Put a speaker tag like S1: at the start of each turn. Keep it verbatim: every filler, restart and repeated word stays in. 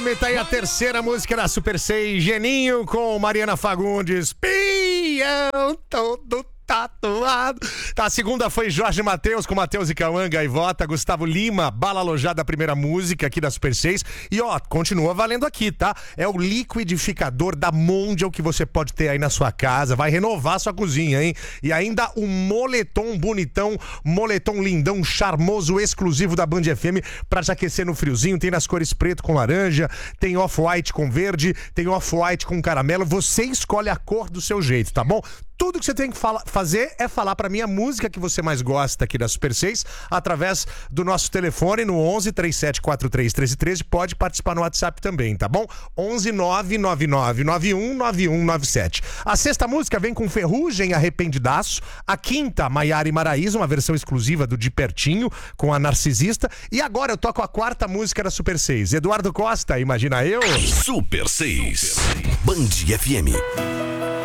S1: Tá aí a terceira música da Super seis, Geninho com Mariana Fagundes. Pião todo tatuado. Tá, a segunda foi Jorge Mateus com Mateus e Cauã, Gaivota, Gustavo Lima, Bala Alojada, a primeira música aqui da Super seis. E ó, continua valendo aqui, tá? É o liquidificador da Mondial que você pode ter aí na sua casa. Vai renovar sua cozinha, hein? E ainda o moletom bonitão, moletom lindão, charmoso, exclusivo da Band F M pra te aquecer no friozinho. Tem nas cores preto com laranja, tem off-white com verde, tem off-white com caramelo. Você escolhe a cor do seu jeito, tá bom? Tudo que você tem que fala, fazer é falar pra mim a música que você mais gosta aqui da Super seis através do nosso telefone no onze, trinta e sete, quarenta e três, treze, treze. Pode participar no WhatsApp também, tá bom? onze, nove nove nove nove um nove um nove sete. A sexta música vem com Ferrugem, Arrependidaço. A quinta, Maiara e Maraísa, uma versão exclusiva do De Pertinho com a Narcisista. E agora eu toco a quarta música da Super seis. Eduardo Costa, Imagina Eu.
S2: Super seis, Band F M.